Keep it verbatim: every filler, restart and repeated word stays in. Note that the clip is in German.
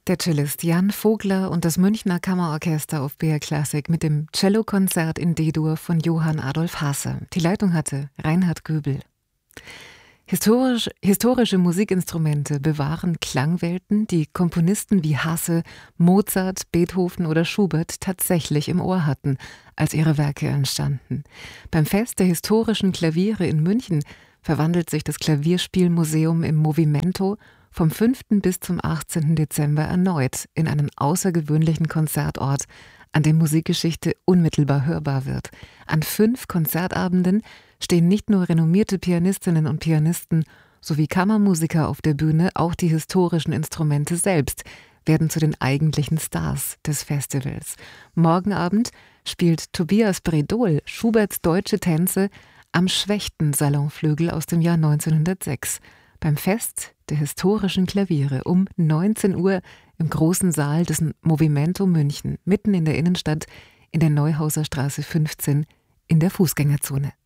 Der Cellist Jan Vogler und das Münchner Kammerorchester auf B R Classic mit dem Cellokonzert in D-Dur von Johann Adolf Hasse. Die Leitung hatte Reinhard Göbel. Historisch, historische Musikinstrumente bewahren Klangwelten, die Komponisten wie Hasse, Mozart, Beethoven oder Schubert tatsächlich im Ohr hatten, als ihre Werke entstanden. Beim Fest der historischen Klaviere in München verwandelt sich das Klavierspielmuseum im Movimento vom fünften bis zum achtzehnten Dezember erneut in einen außergewöhnlichen Konzertort, an dem Musikgeschichte unmittelbar hörbar wird. An fünf Konzertabenden stehen nicht nur renommierte Pianistinnen und Pianisten sowie Kammermusiker auf der Bühne, auch die historischen Instrumente selbst werden zu den eigentlichen Stars des Festivals. Morgen Abend spielt Tobias Bredol Schuberts Deutsche Tänze am Schwechten Salonflügel aus dem Jahr neunzehnhundertsechs. Beim Fest der historischen Klaviere um neunzehn Uhr im großen Saal des Movimento München, mitten in der Innenstadt in der Neuhauser Straße fünfzehn in der Fußgängerzone.